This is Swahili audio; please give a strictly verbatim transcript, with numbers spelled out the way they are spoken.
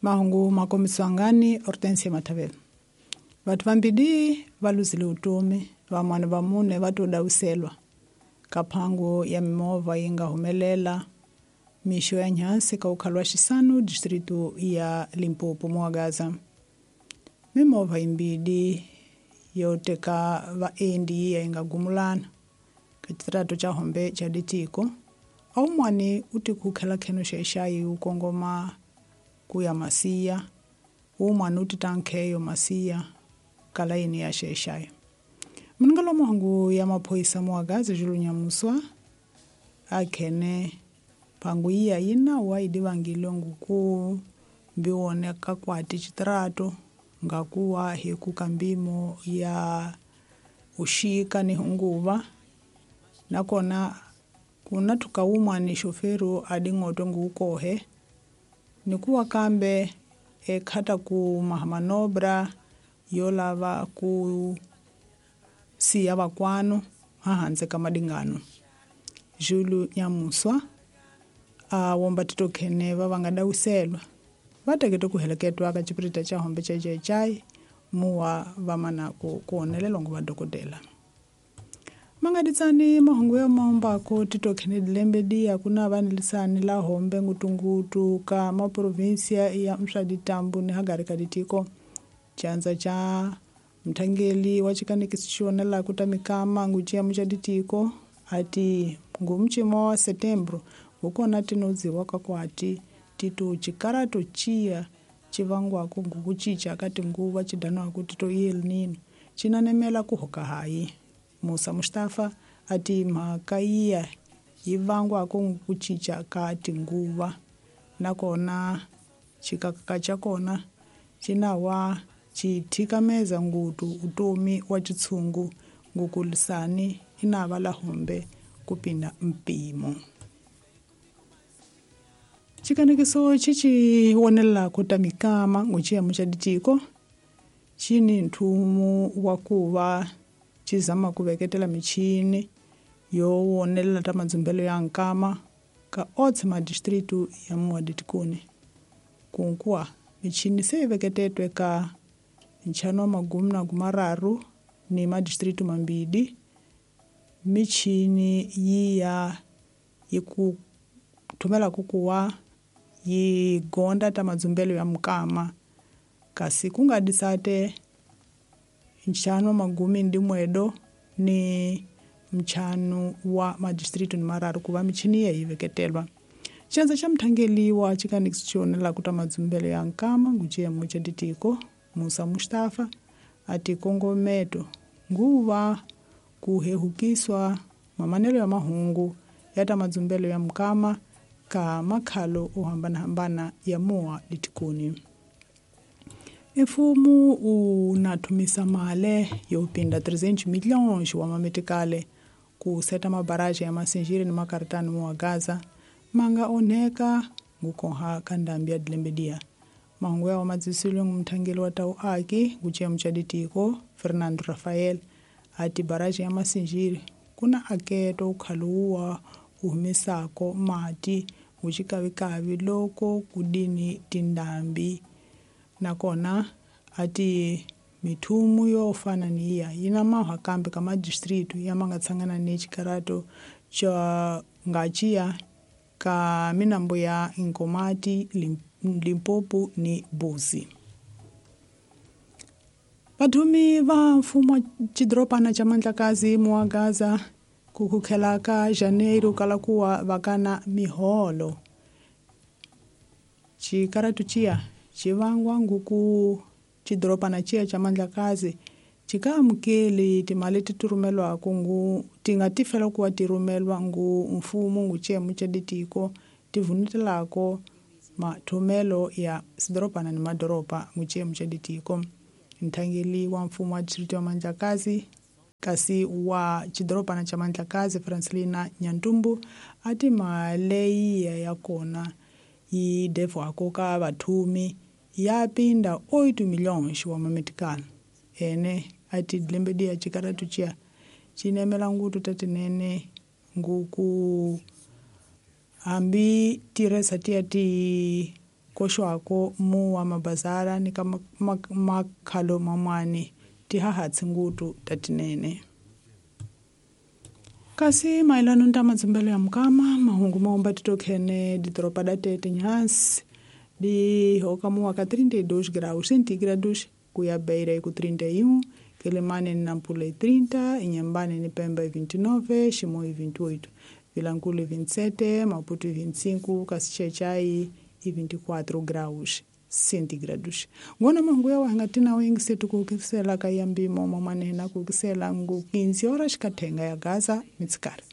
Mahungu makomiswangani Hortensia Matavela. Vatu vambidi valuzile utumi, vamwana vamune vatuda uselwa. Kapangu ya mimova inga humelela, misho ya nyansi kaukalwa shisanu distritu ya Limpopo Mwagaza. Mimova imbidi yote ka vaendi ya inga gumulana. Kachitrato cha hombe cha ditiko. Au mwani utikukela kenu sheshayi ukongoma kuya masia. U mwani utitankeyo masia kalaini ya sheshayi. Mungalo mwangu ya mapoisa Mwagaza Julu Nyamuswa. Akene pangu iya ina waidi wangilongu ku mbiwoneka kwa tichitrato. Ngakuwa heku kambimo ya ushika ni hunguva. Nakona kuna tukauma ni shoferu adingoto ngukohe. Nikuwa kambe e kata ku mahamanobra yolava ku siya wakwano hahanze kamadingano. Julu Nyamuswa a womba titokene vavangada uselwa. Vategeto kuheleketwa kachipirita cha hombe cha chai muwa vamana ku kuonelelo nguva dokodela. Mangaditsani mahungu ya maomba ko titokene dilembedi hakuna vanilisani la hombe ngutungutu ka maprovinsia ya Mshaditambu ni hagarika ditiko. Chanza cha mtangeli wachikanikisishonela kutamikama ngujia Mshaditiko ati ngumchimo wa Setembro ukona tinozi waka kwati titu chikarato chia chivangwa kungukuchicha kati nguva chidano akutito El Nino chinanemela kuhoka hai. Musa Mustafa ati makaiya yivangwa kungukuchicha kati nguva nakona chikakaka chakona chinawa chitika meza ngutu utumi wachitsungu ngukulisani inavala hombe kupina mpimo. Chikanikiso chichi wonela kutamikama nguchia Mshaditiko chini ntumu wakuwa chizama kuveketela michini yo wonela tamazumbelo ya nkama ka otsima distritu ya Mwadikuni. Kunkua michini se veketetwe ka nchano magumna gumararu ni madistritu mambidi. Michini yia yiku tumela kukuwa yigonda tamazumbelo ya mkama kasi kunga disate nchano magumi ndi mwedo ni mchano wa madistritu ni mararu kuwa michini ya yiveketelwa. Chanza cha mtangeli wa chikanikisichonela kutamazumbelo ya nkama ngujia Mshaditiko Musa Mustafa ati Kongo meto nguva kuhehukiswa mamanelo ya mahungu yata mazumbelo ya mkama ka makalo uhambana hambana ya mua litikuni. Ifumu unatumisa male ya upinda trezenchi milionji wa mametikale kuseta mabaraja ya masinjiri ni makaritani Mwagaza manga oneka ngukonha kandambia dilembedia. Mahungu ya wamazisulu mtangeli wa tau aki nguchia Mshaditiko Fernando Rafael ati baraja ya masinjiri kuna aketo ukhaluwa uhumisako mati uchikawikawi loko kudini tindambi nakona ati mitumu yo fanania ina maha kambe kama distritu ya mangatsangana ni chikarato cha ngachia ka minambo ya Inkomati Limpopo ni Buzi. Patumi va mfumo chidropana cha Mandlakazi Mwagaza kukukhelaka Janeiro kalakuwa vakana miholo. Chikaratu chia chivangwa nguku chidropana chia cha Mandlakazi chika mkeli timaleti turumelwa kungu tingatifela kuwa tirumelwa ngu mfumo nguchia Mshaditiko tivunitelako matumelo ya sidropana ni madoropa nguchia Mshaditiko. Ntangeli wa mfumo wa distritu wa Mandlakazi kasi wa chidropana cha Mandlakazi Francelina Nyantumbu ati malei ya yakona yi defu hakoka batumi ya pinda oito milionji wa mametikana. Ene ati dilembedi ya chikaratu chia chinemela ngutu tatinene nguku ambi tiresa tia ti kosho ako mu wa mabazara ni kama makhalo mamwani tihaha tsingutu tatinene. Kasi mailano nta mazimbele ya mkama mahungu maomba titokhene ditoropa da tete nyasi di hokamu waka trinta e dois graus centígrados kuya beira ku trinta e um, Quelimane ni Nampula e trinta, Inhambane ni Pemba e vinte e nove, Chimoio e vinte e oito, Vilanculo e vinte e sete, Maputo e vinte e cinco, Caxichai e vinte e quatro graus centígrados. Ngona mahungu ya wahangatina wengi setu kukisela kayambi moma manena kukisela ngu quinze horas katenga ya Gaza mitsikara.